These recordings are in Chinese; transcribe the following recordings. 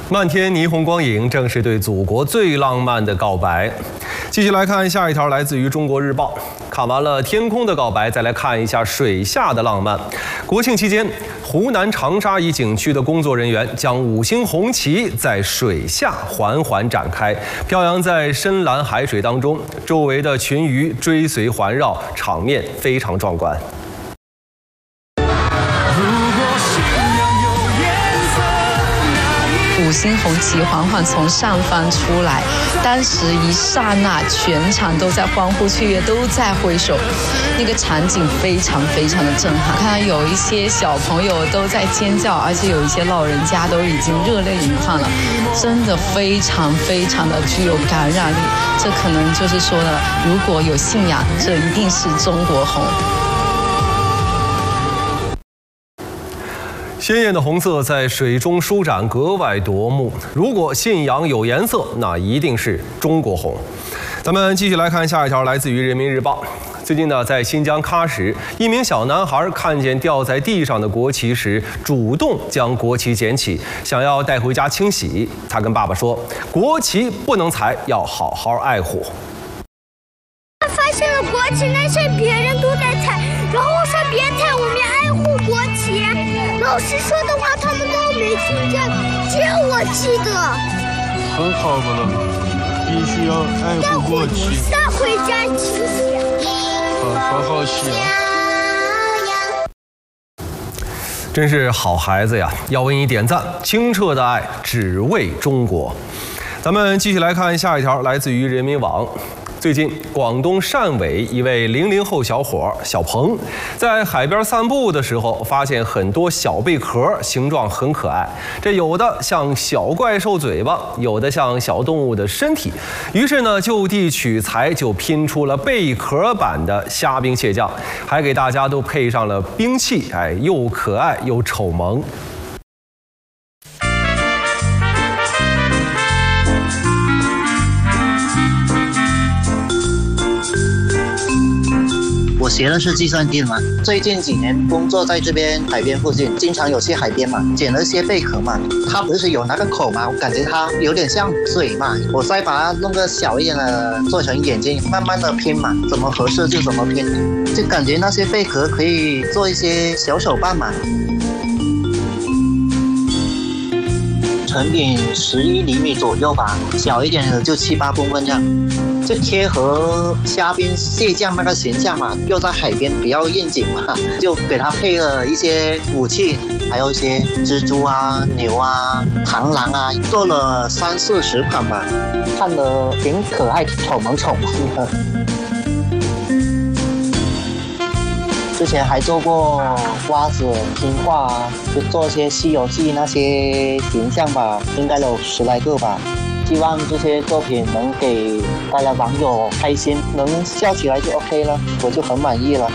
漫天霓虹光影，正是对祖国最浪漫的告白。继续来看下一条，来自于《中国日报》。看完了天空的告白，再来看一下水下的浪漫。国庆期间，湖南长沙一景区的工作人员将5星红旗在水下缓缓展开，飘扬在深蓝海水当中，周围的群鱼追随环绕，场面非常壮观。 5星红旗缓缓从上方出来，当时一刹那，全场都在欢呼雀跃，都在挥手，那个场景非常非常的震撼。看有一些小朋友都在尖叫，而且有一些老人家都已经热泪盈眶了，真的非常非常的具有感染力。这可能就是说的，如果有信仰，这一定是中国红。 鲜艳的红色在水中舒展，格外夺目。如果信仰有颜色，那一定是中国红。咱们继续来看下一条，来自于《人民日报》。最近呢，在新疆喀什，一名小男孩看见掉在地上的国旗时，主动将国旗捡起，想要带回家清洗。他跟爸爸说：“国旗不能踩，要好好爱护。” 他发现了国旗，那些别人都在踩，然后说别踩，我们爱护国旗。 老师说的话，他们都没听见，只有我记得。 很好的了，必须要爱护国旗。 带回家清洗。 好好洗啊！ 真是好孩子呀！要为你点赞，清澈的爱只为中国。咱们继续来看下一条，来自于人民网。 最近，广东汕尾一位00后小伙小鹏，在海边散步的时候，发现很多小贝壳，形状很可爱。这有的像小怪兽嘴巴，有的像小动物的身体。于是呢，就地取材，就拼出了贝壳版的虾兵蟹将，还给大家都配上了兵器，哎，又可爱又丑萌。 我学的是计算机的嘛，最近几年工作在这边海边附近，经常有去海边嘛，捡了一些贝壳嘛，它不是有那个口嘛，我感觉它有点像嘴嘛，我再把它弄个小一点的，做成眼睛，慢慢的拼嘛，怎么合适就怎么拼，就感觉那些贝壳可以做一些小手办嘛。 成品11厘米左右吧，小一点的就7、8公分这样，就贴合虾兵蟹将那个形象嘛，又在海边比较应景嘛，就给它配了一些武器，还有一些蜘蛛啊、牛啊、螳螂啊，做了30、40款吧，看得挺可爱、丑萌的。 之前还做过瓜子拼画啊，就做一些《西游记》那些形象吧，应该有10来个吧。希望这些作品能给大家网友开心，能笑起来就 OK 了，我就很满意了。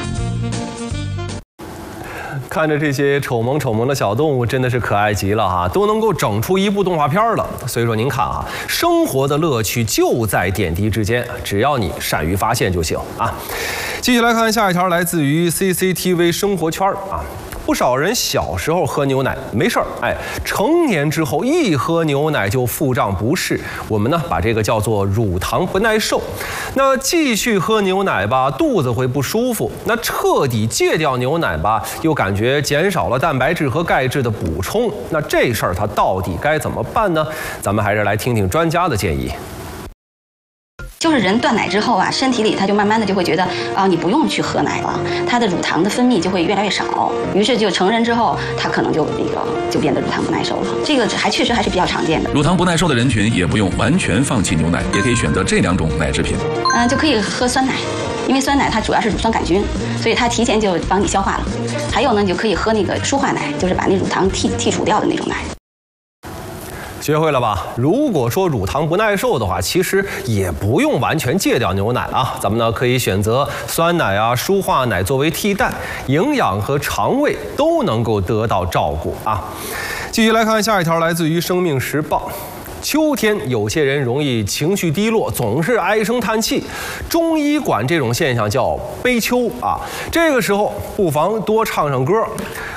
看着这些丑萌的小动物，真的是可爱极了哈，都能够整出一部动画片了。所以说，您看啊，生活的乐趣就在点滴之间，只要你善于发现就行啊。继续来看下一条，来自于 CCTV 生活圈啊。 不少人小时候喝牛奶没事儿，哎，成年之后一喝牛奶就腹胀不适，我们呢把这个叫做乳糖不耐受。那继续喝牛奶吧，肚子会不舒服；那彻底戒掉牛奶吧，又感觉减少了蛋白质和钙质的补充。那这事儿它到底该怎么办呢？咱们还是来听听专家的建议。 就是人断奶之后啊，身体里他就慢慢的就会觉得啊，你不用去喝奶了，他的乳糖的分泌就会越来越少，于是就成人之后，他可能就变得乳糖不耐受了。这个确实还是比较常见的。 乳糖不耐受的人群也不用完全放弃牛奶，也可以选择这2种奶制品。 就可以喝酸奶，因为酸奶它主要是乳酸杆菌，所以它提前就帮你消化了。还有呢，你就可以喝那个舒化奶，就是把那乳糖剔除掉的那种奶。 学会了吧？如果说乳糖不耐受的话，其实也不用完全戒掉牛奶啊。咱们呢可以选择酸奶啊、舒化奶作为替代，营养和肠胃都能够得到照顾啊。继续来看下一条，来自于《生命时报》。秋天，有些人容易情绪低落，总是唉声叹气。中医管这种现象叫悲秋啊。这个时候不妨多唱唱歌，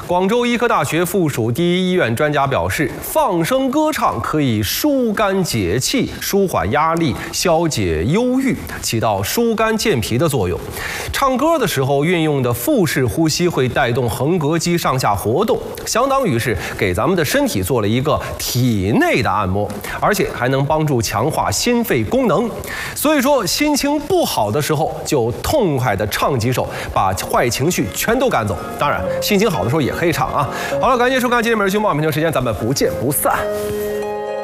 广州医科大学附属第一医院专家表示，放声歌唱可以疏肝解气、舒缓压力、消解忧郁，起到疏肝健脾的作用。唱歌的时候运用的腹式呼吸会带动横膈肌上下活动，相当于是给咱们的身体做了一个体内的按摩，而且还能帮助强化心肺功能。所以说，心情不好的时候就痛快的唱几首，把坏情绪全都赶走。当然，心情好的时候也可以唱啊。好了，感谢收看今天每日新闻，明天时间咱们不见不散。